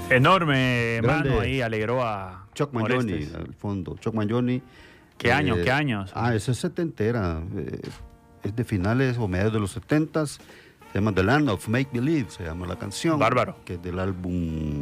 Enorme Grande. mano ahí, alegró a Chuck Mangione, Orestes. al fondo. Chuck Mangione. ¿Qué años? ¿Qué años? Esa es setentera. Es de finales o mediados de los 70s. Se llama The Land of Make Believe, se llama la canción. Bárbaro. Que es del álbum,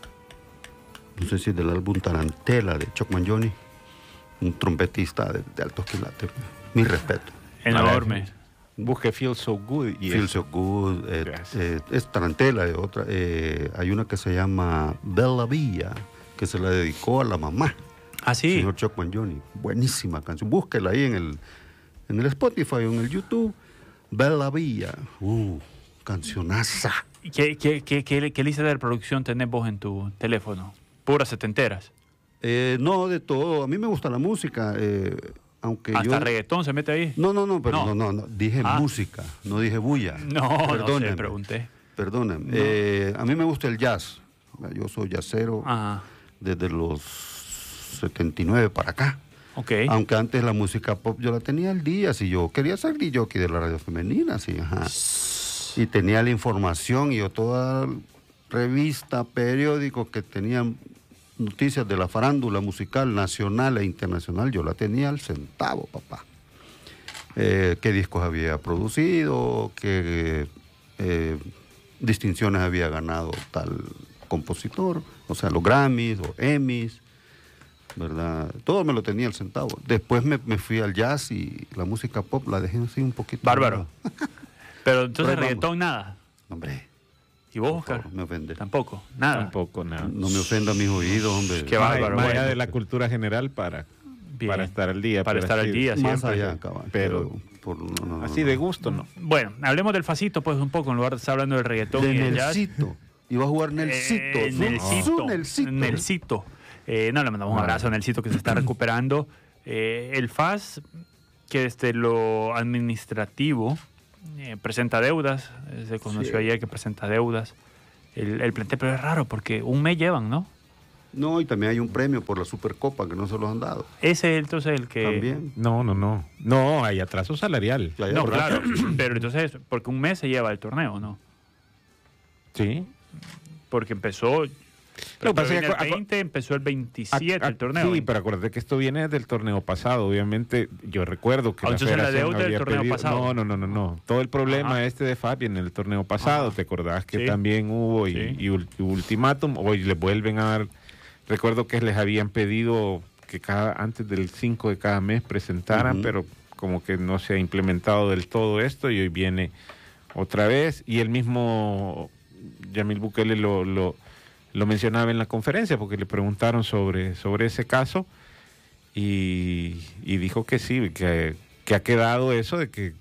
no sé si es del álbum Tarantela de Chuck Mangione. Un trompetista de altos quilates. Mi respeto. Enorme. Busque Feel So Good y Feel So Good. Gracias. Es Tarantela. Otra, hay una que se llama Bella Villa, que se la dedicó a la mamá. Ah, sí. Señor Chuck Mangione. Buenísima canción. Búsquela ahí en el Spotify o en el YouTube. Bella Villa. Cancionaza. ¿Qué lista de reproducción tenés vos en tu teléfono? Puras setenteras. No, de todo. A mí me gusta la música. Aunque ¿Hasta yo... reggaetón se mete ahí? No, pero No. no. Dije música, no dije bulla. No sé, pregunté. Perdónenme. A mí me gusta el jazz. Yo soy jazzero Ajá. desde los 79 para acá. Ok. Aunque antes la música pop yo la tenía al día, si yo quería ser DJ de la radio femenina, sí, ajá. Y tenía la información y yo toda revista, periódico que tenían noticias de la farándula musical nacional e internacional, yo la tenía al centavo, papá. Qué discos había producido, qué distinciones había ganado tal compositor, o sea, los Grammys o Emmys, ¿verdad? Todo me lo tenía al centavo. Después me fui al jazz y la música pop la dejé así un poquito. Bárbaro. Pero entonces Pero reggaetón nada. Hombre, ¿Y vos, por Oscar? favor, me ofende. Tampoco. Nada. Tampoco nada. No me ofenda mis oídos, hombre. Qué bárbaro. Más allá bueno. de la cultura general para Bien. estar al día. Para pero estar al así- día, Más siempre. allá, cabal. Pero no, Así de gusto, ¿no? Bueno, hablemos del facito, pues, un poco, en lugar de estar hablando del reggaetón De y del jazz. Nelsito. Iba a jugar Nelsito. Nelsito. No, le mandamos un abrazo a Nelsito que se está recuperando. El FAS, que desde lo administrativo presenta deudas. Se conoció ayer que presenta deudas. El plantel, pero es raro porque un mes llevan, ¿no? No, y también hay un premio por la Supercopa que no se los han dado. Ese es entonces el que... También. No. No, hay atraso salarial. Ya, No, ¿verdad? claro, pero entonces, porque un mes se lleva el torneo, ¿no? Sí. Porque empezó... Lo que pasa es el que 20, empezó el 27 el torneo. Sí, pero acuérdate que esto viene del torneo pasado. Obviamente, yo recuerdo que Entonces, la federación deuda del había torneo pedido- pasado. No. Todo el problema Ajá. de FAB viene en el torneo pasado. Ajá. ¿Te acordás que Sí. también hubo Sí. y ultimátum? Hoy le vuelven a dar... Recuerdo que les habían pedido que antes del 5 de cada mes presentaran, Ujú. pero como que no se ha implementado del todo esto y hoy viene otra vez. Y el mismo Yamil Bukele lo mencionaba en la conferencia porque le preguntaron sobre ese caso y dijo que sí, que ha quedado eso de que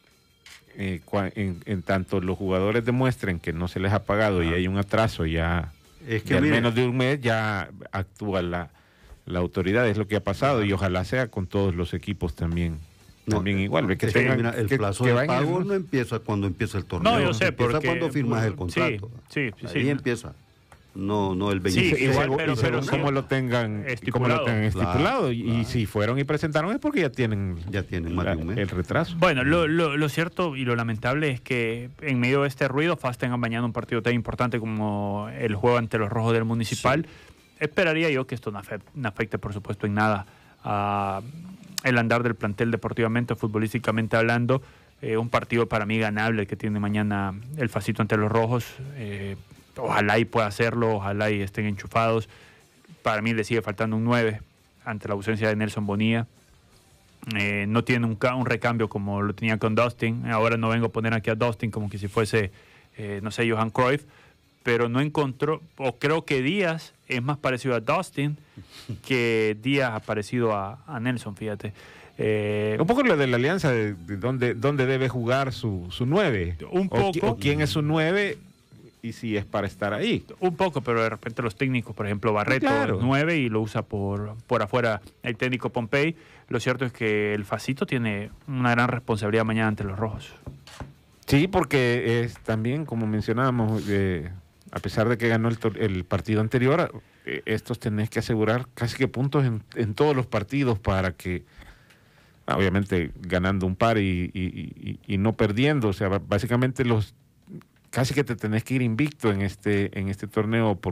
en tanto los jugadores demuestren que no se les ha pagado y hay un atraso ya Es que de al mire, menos de un mes, ya actúa la autoridad, es lo que ha pasado y ojalá sea con todos los equipos también. no, También igual, que es que, tengan mira, el que- plazo que de vayan pago en- no empieza cuando empieza el torneo. No, yo sé, empieza porque... cuando firmas el contrato. Sí. Ahí empieza. No el 26. Sí, igual, pero como lo tengan estipulado. estipulado y Claro. si fueron y presentaron es porque ya tienen más de un mes. el retraso. Bueno, lo cierto y lo lamentable es que en medio de este ruido FAS tenga mañana un partido tan importante como el juego ante los Rojos del Municipal. Esperaría yo que esto no afecte, por supuesto, en nada a el andar del plantel deportivamente, futbolísticamente hablando. Un partido para mí ganable el que tiene mañana el Facito ante los Rojos. Ojalá y pueda hacerlo, ojalá y estén enchufados. Para mí le sigue faltando un 9 ante la ausencia de Nelson Bonilla. No tiene un recambio como lo tenía con Dustin. Ahora no vengo a poner aquí a Dustin como que si fuese, no sé, Johan Cruyff, pero no encontró, o creo que Díaz es más parecido a Dustin que Díaz ha parecido a Nelson, fíjate. Un poco lo de la alianza, de dónde debe jugar su 9. Un poco. O quién es su 9 y si es para estar ahí. Un poco, pero de repente los técnicos, por ejemplo, Barreto Claro. es 9 y lo usa por afuera el técnico Pompey. Lo cierto es que el Facito tiene una gran responsabilidad mañana ante los Rojos. Sí, porque es también, como mencionábamos, a pesar de que ganó el partido anterior, estos tenés que asegurar casi que puntos en todos los partidos para que, obviamente, ganando un par y no perdiendo. O sea, básicamente casi que te tenés que ir invicto en este torneo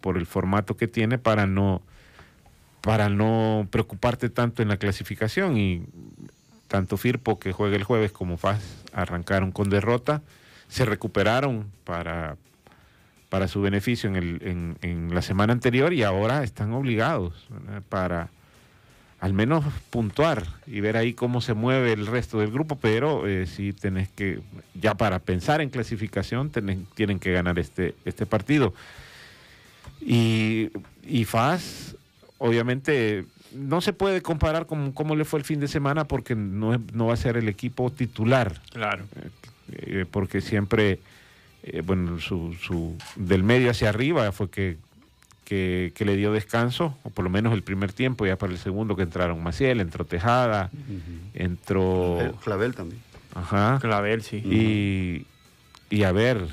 por el formato que tiene para no preocuparte tanto en la clasificación. Y tanto Firpo, que juega el jueves, como FAS arrancaron con derrota, se recuperaron para su beneficio en la semana anterior, y ahora están obligados, ¿verdad?, para al menos puntuar y ver ahí cómo se mueve el resto del grupo, pero sí tenés que, ya para pensar en clasificación, tienen que ganar este partido. Y FAS, obviamente, no se puede comparar con cómo le fue el fin de semana, porque no va a ser el equipo titular. Claro. Porque siempre, bueno, del medio hacia arriba fue que le dio descanso, o por lo menos el primer tiempo. Ya para el segundo, que entraron Maciel, entró Tejada, entró Clavel también. Ajá. Clavel, sí. Y a ver,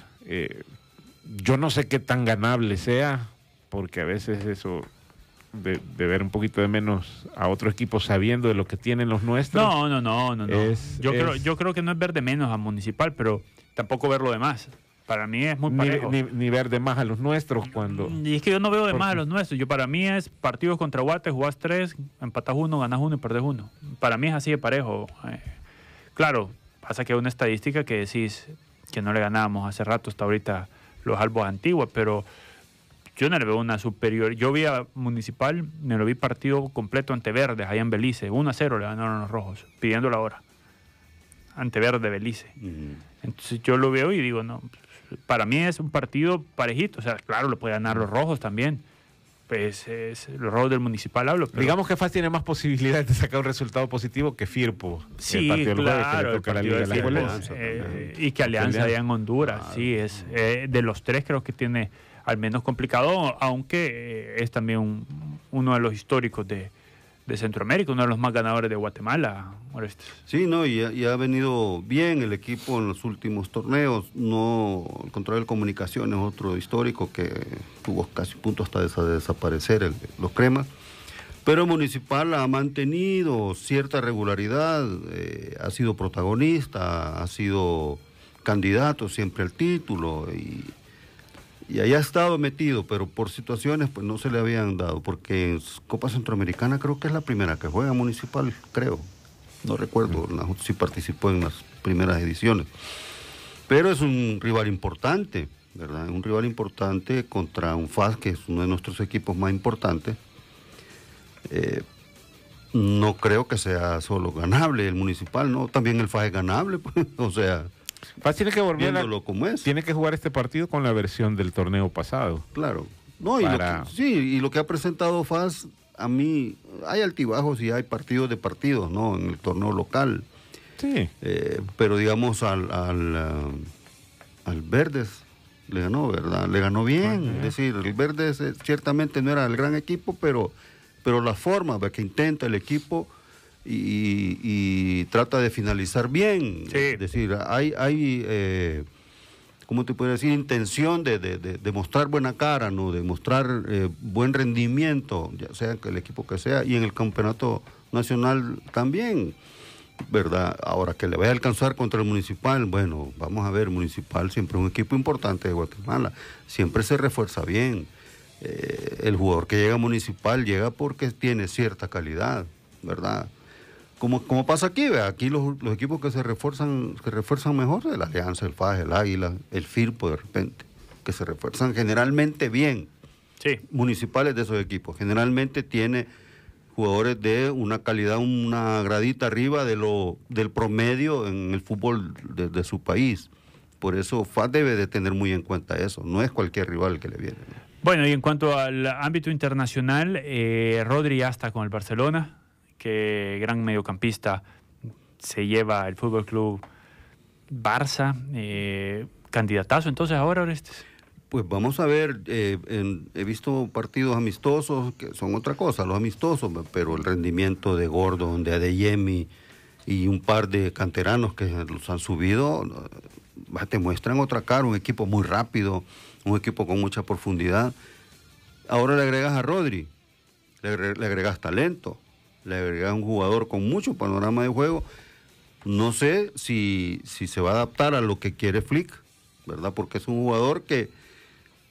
yo no sé qué tan ganable sea, porque a veces eso de ver un poquito de menos a otro equipo sabiendo de lo que tienen los nuestros. No. Yo creo que no es ver de menos a Municipal, pero tampoco ver lo demás. Para mí es muy parejo. Ni ver de más a los nuestros cuando... Y es que yo no veo de más a los nuestros. Para mí es partidos contra Guate, jugás 3, empatás 1, ganás 1 y perdés 1. Para mí es así de parejo. Claro, pasa que hay una estadística que decís que no le ganábamos hace rato, hasta ahorita, los Albos Antiguos, pero yo no le veo una superior. Yo vi a Municipal, me lo vi partido completo ante Verdes, allá en Belice. 1-0 le ganaron los rojos, pidiendo la hora. Ante Verde, Belice. Entonces yo lo veo y digo, no, para mí es un partido parejito. O sea, claro, lo puede ganar los rojos también. Pues los rojos del Municipal hablo. Pero... Digamos que FAS tiene más posibilidades de sacar un resultado positivo que Firpo. Sí, claro, el partido de Firpo, y que Alianza allá en Honduras. Claro. Sí, es de los tres creo que tiene al menos complicado, aunque es también uno de los históricos de Centroamérica, uno de los más ganadores de Guatemala. Sí, no, y ha venido bien el equipo en los últimos torneos. No, el Control de Comunicaciones, otro histórico que tuvo casi punto hasta de desaparecer, los Cremas. Pero Municipal ha mantenido cierta regularidad, ha sido protagonista, ha sido candidato siempre al título, y ahí ha estado metido, pero por situaciones pues no se le habían dado, porque en Copa Centroamericana creo que es la primera que juega Municipal, creo. No recuerdo si participó en las primeras ediciones. Pero es un rival importante, ¿verdad? Un rival importante contra un FAS, que es uno de nuestros equipos más importantes. No creo que sea solo ganable el Municipal, ¿no? También el FAS es ganable, pues, o sea... FAS tiene que volver como es. Tiene que jugar este partido con la versión del torneo pasado. Claro. No, y lo que ha presentado FAS, a mí, hay altibajos y hay partidos de partidos, ¿no? En el torneo local. Sí. Pero digamos al Verdes le ganó, ¿verdad? Le ganó bien. Es decir, el Verdes ciertamente no era el gran equipo, pero la forma que intenta el equipo y trata de finalizar bien. Sí. Es decir, hay ¿cómo te puedo decir? Intención de mostrar buena cara, ¿no? De mostrar buen rendimiento, ya sea que el equipo que sea, y en el campeonato nacional también, ¿verdad? Ahora, que le vaya a alcanzar contra el Municipal, bueno, vamos a ver, Municipal siempre es un equipo importante de Guatemala, siempre se refuerza bien. El jugador que llega a Municipal llega porque tiene cierta calidad, ¿verdad? Como pasa aquí, ¿ve? Aquí los equipos que se refuerzan mejor, el Alianza, el FAS, el Águila, el Firpo de repente, que se refuerzan generalmente bien. Sí. Municipales de esos equipos. Generalmente tiene jugadores de una calidad, una gradita arriba del promedio en el fútbol de su país. Por eso FAS debe de tener muy en cuenta eso. No es cualquier rival que le viene, ¿no? Bueno, y en cuanto al ámbito internacional, Rodri ya está con el Barcelona, que gran mediocampista se lleva el Fútbol Club Barça, candidatazo entonces ahora, Orestes. Pues vamos a ver, he visto partidos amistosos que son otra cosa, los amistosos, pero el rendimiento de Gordon, de Adeyemi y un par de canteranos que los han subido, te muestran otra cara, un equipo muy rápido, un equipo con mucha profundidad. Ahora le agregas a Rodri, le agregas talento, le agregas un jugador con mucho panorama de juego. No sé si se va a adaptar a lo que quiere Flick, ¿verdad? Porque es un jugador que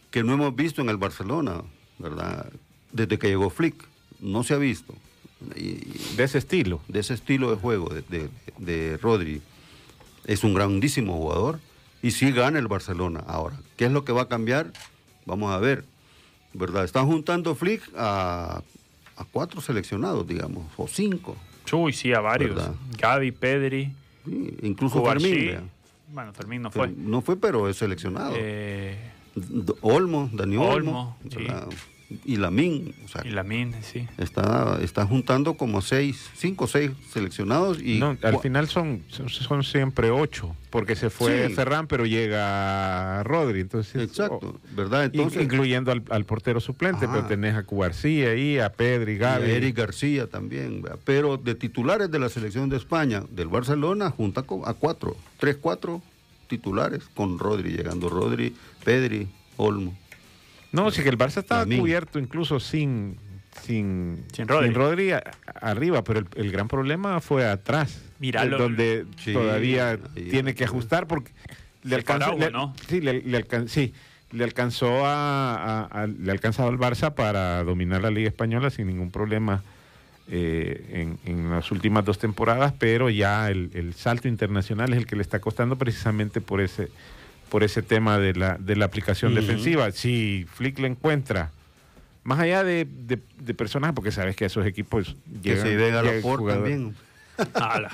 que no hemos visto en el Barcelona, ¿verdad? Desde que llegó Flick, no se ha visto. De ese estilo. De ese estilo de juego de Rodri. Es un grandísimo jugador y sí gana el Barcelona. Ahora, ¿qué es lo que va a cambiar? Vamos a ver, ¿verdad? Están juntando Flick a 4 seleccionados, digamos, o 5. Uy, sí, a varios. ¿Verdad? Gavi, Pedri, Sí, incluso Cubarsí. Fermín. ¿Vea? Bueno, Fermín no fue. No fue, pero es seleccionado. Olmo, Dani Olmo, ¿verdad? Y Lamine, o sea, Y Lamine, sí. está juntando como 5 o 6 seleccionados y No, al final son siempre 8, porque se fue Sí. Ferran, pero llega Rodri, entonces exacto, ¿verdad? Entonces, incluyendo al portero suplente, Ajá. pero tenés a Cubarsí ahí, a Pedri, y Gavi. a Eric García también, ¿verdad? Pero de titulares de la selección de España, del Barcelona, junta a 4 titulares, con Rodri, llegando Rodri, Pedri, Olmo. No, sí que el Barça estaba Lamine. cubierto incluso sin Rodri. Arriba, pero el gran problema fue atrás. Mira, donde Sí, todavía ahí, tiene que ajustar porque le alcanzó, Araujo, ¿no? sí, le alcanzó le alcanzaba al Barça para dominar la Liga Española sin ningún problema en las últimas 2 temporadas, pero ya el salto internacional es el que le está costando precisamente por ese tema de la aplicación defensiva. Si Flick le encuentra, más allá de personajes, porque sabes que esos equipos Que llegan, se venga a la llegan por jugadores. también. Ala.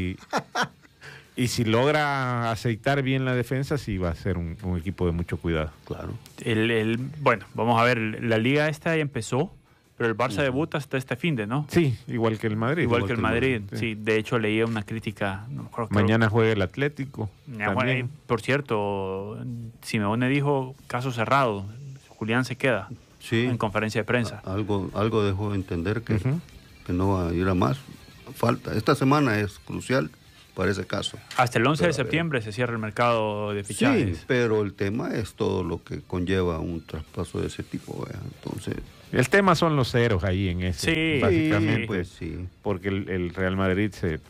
Y si logra aceitar bien la defensa, sí va a ser un equipo de mucho cuidado. Claro. Bueno, vamos a ver, la liga esta ya empezó, pero el Barça debuta hasta este finde, ¿no? Sí, igual que el Madrid. Igual que el Madrid. sí. Sí, de hecho leía una crítica. No me acuerdo, Mañana juega el Atlético. Bueno, también. por cierto, Simeone dijo caso cerrado. Julián se queda Sí. en conferencia de prensa. Algo dejó de entender que no va a ir a más. Falta. Esta semana es crucial para ese caso. Hasta el 11 de Pero, septiembre se cierra el mercado de fichajes. Sí, pero el tema es todo lo que conlleva un traspaso de ese tipo, ¿vea? Entonces, El tema son los ceros ahí en ese, Sí, básicamente. pues sí. Porque el Real Madrid se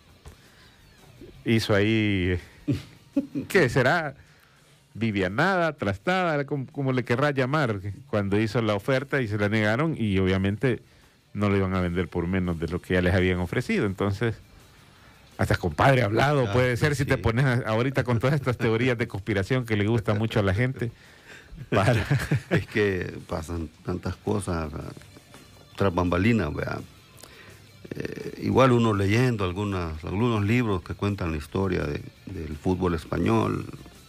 hizo ahí, ¿qué será? Vivianada, trastada, como le querrá llamar, cuando hizo la oferta y se la negaron y obviamente no lo iban a vender por menos de lo que ya les habían ofrecido. Entonces, hasta compadre hablado puede ser si sí. te pones ahorita con todas estas teorías de conspiración que le gusta mucho a la gente. Para. Es que pasan tantas cosas tras bambalinas, ¿vea? Igual uno leyendo algunos libros que cuentan la historia del fútbol español,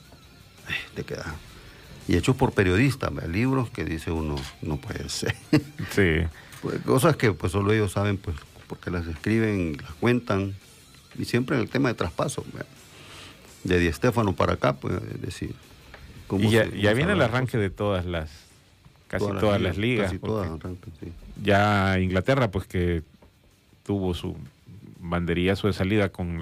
te queda. Y hechos por periodistas, ¿vea? Libros que dice uno, no puede ser. Sí. Pues, cosas que pues solo ellos saben, pues, porque las escriben, las cuentan, y siempre en el tema de traspaso, ¿vea? De Di Stéfano para acá, pues, es decir. Y ya viene el arranque de todas las ligas. Casi todas arrancan, sí. Ya Inglaterra, pues que tuvo su banderillazo de salida con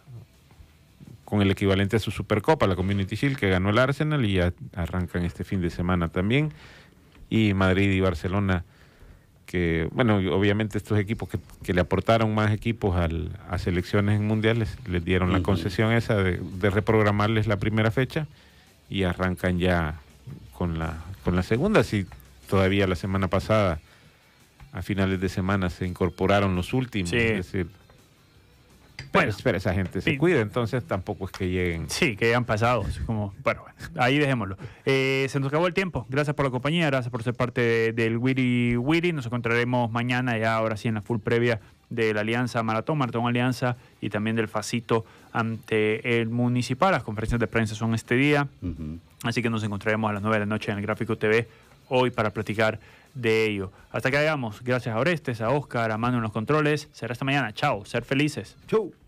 el equivalente a su Supercopa, la Community Shield, que ganó el Arsenal, y ya arrancan este fin de semana también. Y Madrid y Barcelona, que, bueno, obviamente estos equipos que le aportaron más equipos a selecciones en mundiales, les dieron la concesión esa de reprogramarles la primera fecha y arrancan ya con la segunda. Si todavía la semana pasada, a finales de semana, se incorporaron los últimos, Sí. es decir, Bueno, pero esa gente se sí. cuida, entonces tampoco es que lleguen. Sí, que ya han pasado. Así como, bueno, ahí dejémoslo. Se nos acabó el tiempo. Gracias por la compañía, gracias por ser parte del Wiri Wiri. Nos encontraremos mañana, ya ahora sí, en la full previa de la Alianza Maratón Alianza, y también del Facito ante el Municipal. Las conferencias de prensa son este día. Ujú. Así que nos encontraremos a las 9 de la noche en el Gráfico TV hoy para platicar de ello. Hasta que hagamos. Gracias a Orestes, a Oscar, a Manu en los controles. Será esta mañana. Chao. Ser felices. Chau.